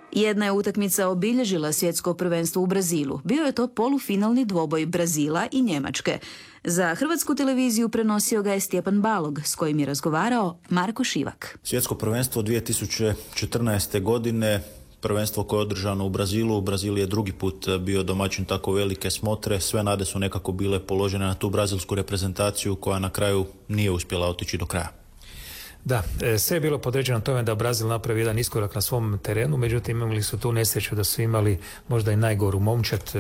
Jedna je utakmica obilježila svjetsko prvenstvo u Brazilu. Bio je to polufinalni dvoboj Brazila i Njemačke. Za Hrvatsku televiziju prenosio ga je Stjepan Balog, s kojim je razgovarao Marko Šivak. Svjetsko prvenstvo 2014. godine, prvenstvo koje je održano u Brazilu. Brazil je drugi put bio domaćin tako velike smotre. Sve nade su nekako bile položene na tu brazilsku reprezentaciju koja na kraju nije uspjela otići do kraja. Da, sve je bilo podređeno tome da Brazil napravi jedan iskorak na svom terenu, međutim imali su tu nesreću da su imali možda i najgoru momčad,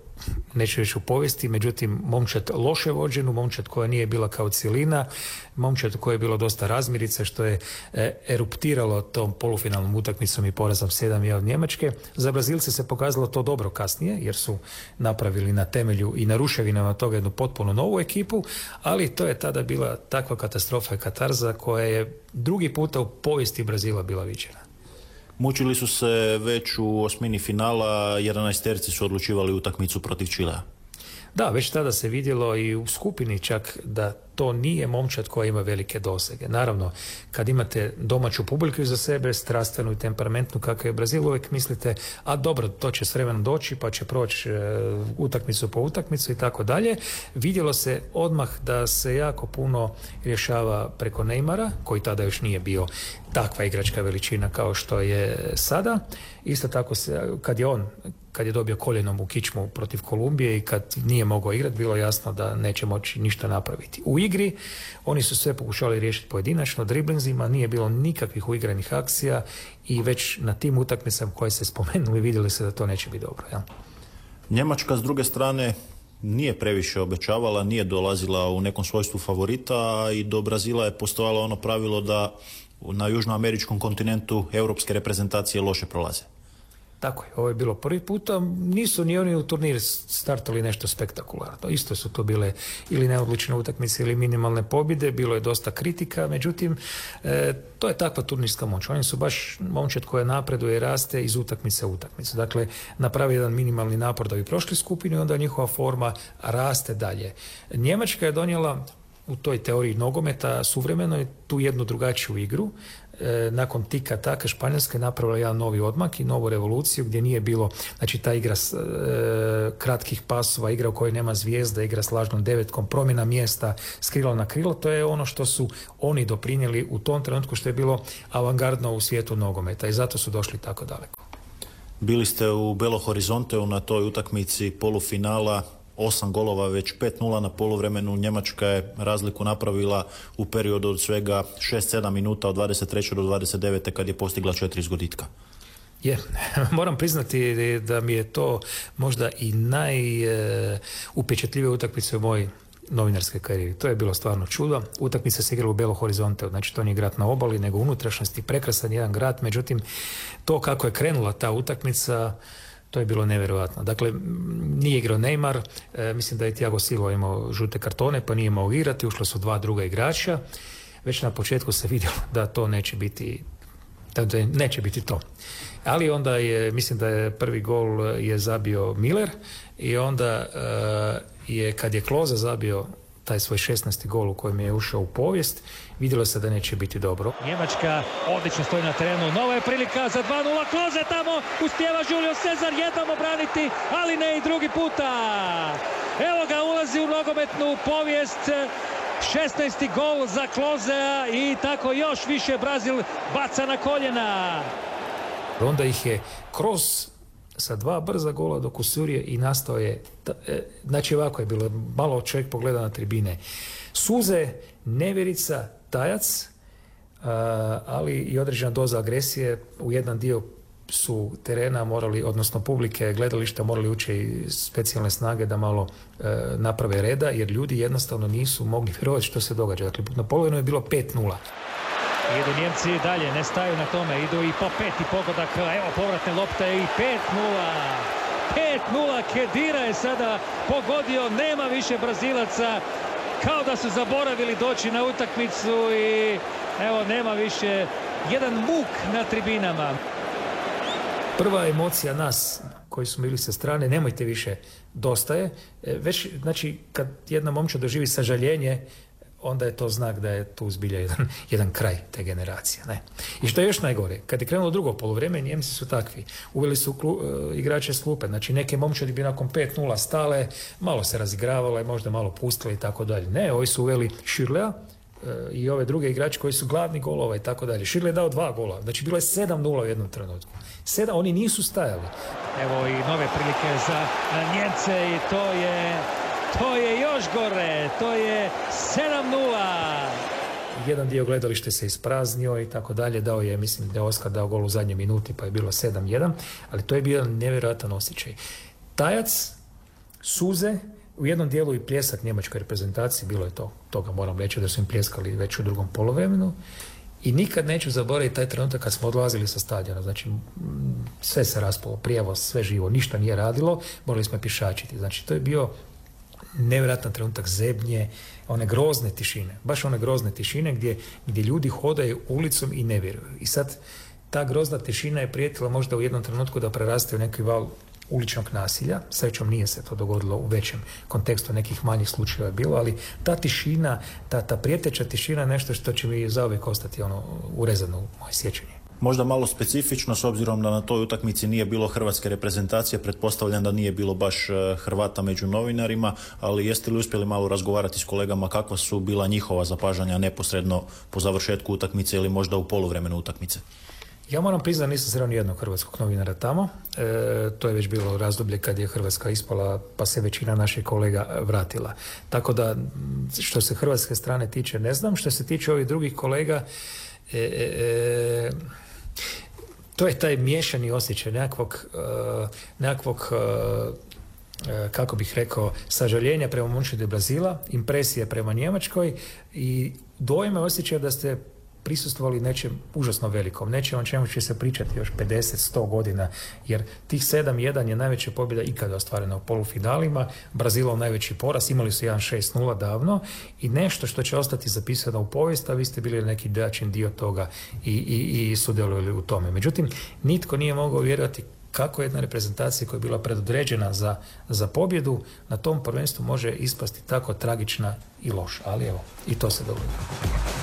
neću reći u povijesti, međutim momčad loše vođenu, momčad koja nije bila kao cjelina, momčad koja je bilo dosta razmirica, što je eruptiralo tom polufinalnom utakmicom i porazom 7-1 od Njemačke. Za Brazilce se pokazalo to dobro kasnije, jer su napravili na temelju i na ruševinama toga jednu potpuno novu ekipu, ali to je tada bila takva katastrofa i katarza koja je drugi puta u povijesti Brazila bila viđena. Mučili su se već u osmini finala, 11-terci su odlučivali utakmicu protiv Čilea. Da, već tada se vidjelo i u skupini čak da to nije momčad koja ima velike dosege. Naravno, kad imate domaću publiku iza sebe, strastvenu i temperamentnu kakav je Brazil, uvijek mislite, a dobro, to će s vremenom doći, pa će proći utakmicu po utakmicu i tako dalje. Vidjelo se odmah da se jako puno rješava preko Neymara, koji tada još nije bio takva igračka veličina kao što je sada. Isto tako kad je dobio koljenom u kičmu protiv Kolumbije i kad nije mogao igrati, bilo jasno da neće moći ništa napraviti. U igri oni su sve pokušali riješiti pojedinačno, driblinzima, nije bilo nikakvih uigranih akcija i već na tim utakmicama koje se spomenuli vidjeli se da to neće biti dobro. Ja? Njemačka s druge strane nije previše obećavala, nije dolazila u nekom svojstvu favorita i do Brazila je postojalo ono pravilo da na južnoameričkom kontinentu europske reprezentacije loše prolaze. Tako je, ovo je bilo prvi puta, nisu ni oni u turnir startali nešto spektakularno. Isto su to bile ili neodlučne utakmice ili minimalne pobjede, bilo je dosta kritika, međutim, to je takva turnirska moć. Oni su baš momčad koja napreduje i raste iz utakmice u utakmicu. Dakle, napravi jedan minimalni napor da bi prošli skupinu i onda njihova forma raste dalje. Njemačka je donijela u toj teoriji nogometa suvremenoj tu jednu drugačiju igru. Nakon tika taka Španjolska je napravila jedan novi odmak i novu revoluciju gdje nije bilo, znači ta igra kratkih pasova, igra u kojoj nema zvijezda, igra s lažnom devetkom, promjena mjesta s krila na krilo, to je ono što su oni doprinijeli u tom trenutku što je bilo avangardno u svijetu nogometa i zato su došli tako daleko. Bili ste u Belo Horizonteu na toj utakmici polufinala, 8 golova, već 5-0 na poluvremenu. Njemačka je razliku napravila u periodu od svega 6-7 minuta od 23. do 29. kad je postigla 4 zgoditka. Moram priznati da mi je to možda i najupečatljivija utakmica u mojoj novinarske karijeri. To je bilo stvarno čudo. Utakmica se igrala u Belo Horizonteu, znači to nije grad na obali, nego unutrašnjosti, prekrasan jedan grad, međutim to kako je krenula ta utakmica, to je bilo nevjerojatno. Dakle, nije igrao Neymar, mislim da je Thiago Silva imao žute kartone, pa nije mogao igrati, ušla su 2 druga igrača. Već na početku se vidjelo da to neće biti to. Ali onda mislim da je prvi gol je zabio Miller i onda kad je Klose zabio taj svoj 16. gol u kojem je ušao u povijest, vidjelo se da neće biti dobro. Njemačka odlično stoji na terenu, nova je prilika za 2-0, Klose tamo, uspijeva Julio Cesar jednom obraniti, ali ne i drugi puta. Evo ga, ulazi u nogometnu povijest, 16. gol za Klosea i tako još više Brazil baca na koljena. Onda ih je Kroos sa 2 brza gola do kusurije i nastao je, znači ovako je bilo, malo čovjek pogleda na tribine. Suze, nevjerica, tajac, ali i određena doza agresije. U jedan dio su terena morali, odnosno publike, gledališta morali ući i specijalne snage da malo naprave reda, jer ljudi jednostavno nisu mogli vjerovati što se događa. Dakle, na polovinu je bilo 5-0. Idu Njemci dalje, ne staju na tome, idu i po 5. pogodak, evo povratne lopte i 5-0. 5-0, Kedira je sada pogodio, nema više Brazilaca, kao da su zaboravili doći na utakmicu i evo nema više, jedan muk na tribinama. Prva emocija nas koji smo bili sa strane, nemojte više, dosta je. Već, znači, kad jedna momčad doživi sažaljenje, onda je to znak da je tu zbilja jedan kraj te generacije. Ne? I što je još najgore, kad je krenulo drugo poluvrijeme, Njemci su takvi. Uveli su igrače s klupe, znači neke momčadi bi nakon 5-0 stale, malo se razigravale, možda malo pustili i tako dalje. Ne, ovi su uveli Schürrlea i ove druge igrače koji su glavni golova i tako dalje. Schürrle je dao 2 gola, znači bilo je 7-0 u jednom trenutku. Oni nisu stajali. Evo i nove prilike za Njemce i to je još gore, to je 7-0. Jedan dio gledalište se ispraznio i tako dalje, dao je, mislim da je Oskar dao gol u zadnjoj minuti pa je bilo 7-1, ali to je bio nevjerojatan osjećaj. Tajac, suze, u jednom dijelu i pljesak njemačkoj reprezentaciji, bilo je to, toga moram reći da su im pljeskali već u drugom poluvremenu i nikad neću zaboraviti taj trenutak kad smo odlazili sa stadiona, znači sve se raspalo, prijevoz, sve živo, ništa nije radilo, morali smo pješačiti, znači to je bio nevjerojatan trenutak zebnje, one grozne tišine, baš one grozne tišine gdje ljudi hodaju ulicom i ne vjeruju. I sad ta grozna tišina je prijetila možda u jednom trenutku da preraste u neki val uličnog nasilja. Srećom nije se to dogodilo u većem kontekstu, nekih manjih slučajeva je bilo, ali ta tišina, ta prijeteća tišina je nešto što će mi zauvijek ostati urezano u moje sjećanje. Možda malo specifično, s obzirom da na toj utakmici nije bilo hrvatske reprezentacije, pretpostavljam da nije bilo baš Hrvata među novinarima, ali jeste li uspjeli malo razgovarati s kolegama kakva su bila njihova zapažanja neposredno po završetku utakmice ili možda u poluvremenu utakmice? Ja moram priznati, nisam sreo ni jednog hrvatskog novinara tamo. To je već bilo razdoblje kad je Hrvatska ispala, pa se većina naših kolega vratila. Tako da, što se hrvatske strane tiče, ne znam. Što se tiče ovih drugih kolega, to je taj miješani osjećaj nekakvog kako bih rekao, sažaljenja prema momčadi Brazila, impresije prema Njemačkoj i dojme osjećaja da ste prisustvovali nečem užasno velikom, nečem o čemu će se pričati još 50-100 godina, jer tih 7-1 je najveća pobjeda ikada ostvarena u polufinalima, Brazilov najveći poraz, imali su 1-6-0 davno i nešto što će ostati zapisano u povijest, a vi ste bili neki dačin dio toga i sudjelovali u tome. Međutim, nitko nije mogao vjerovati kako jedna reprezentacija koja je bila predodređena za pobjedu na tom prvenstvu može ispasti tako tragična i loša. Ali evo, i to se dogodilo.